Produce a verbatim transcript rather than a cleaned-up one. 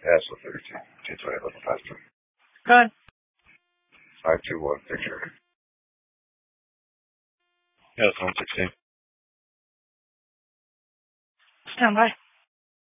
Yeah, so thirty-two. T twenty eleven five three. Go ahead. Five two one picture. Yeah, it's one sixteen. Stand by.